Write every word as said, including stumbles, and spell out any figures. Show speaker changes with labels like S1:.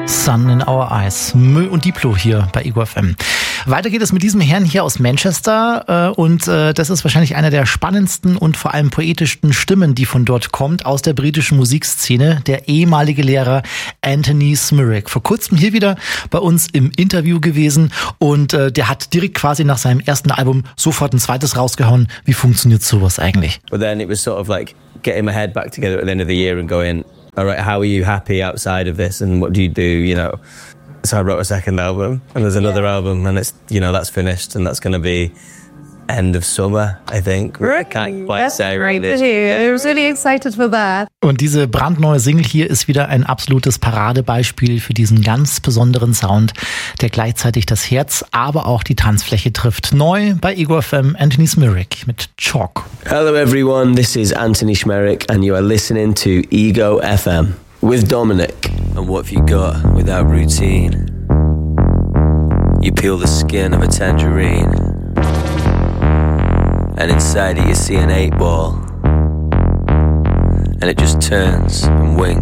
S1: Sun in Our Eyes. Mö und Diplo hier bei Ego F M. Weiter geht es mit diesem Herrn hier aus Manchester äh, und äh, das ist wahrscheinlich einer der spannendsten und vor allem poetischsten Stimmen, die von dort kommt, aus der britischen Musikszene, der ehemalige Lehrer Anthony Smyrick. Vor kurzem hier wieder bei uns im Interview gewesen und äh, der hat direkt quasi nach seinem ersten Album sofort ein zweites rausgehauen. Wie funktioniert sowas eigentlich?
S2: But then it was sort of like getting my head back together at the end of the year and going, all right, how are you happy outside of this and what do you do, you know? So I wrote a second album and there's another yeah. album and it's, you know, that's finished and that's going to be end of summer, I think.
S3: Really?
S2: I can't quite
S3: That's
S2: say
S3: great
S2: really.
S3: to hear. I was really excited for that.
S1: Und diese brandneue Single hier ist wieder ein absolutes Paradebeispiel für diesen ganz besonderen Sound, der gleichzeitig das Herz, aber auch die Tanzfläche trifft. Neu bei Ego F M, Anthony Smyrick mit Chalk.
S2: Hello everyone, this is Anthony Smyrick and you are listening to Ego F M with Dominic. And what have you got without routine? You peel the skin of a tangerine and inside it you see an eight ball and it just turns and winks.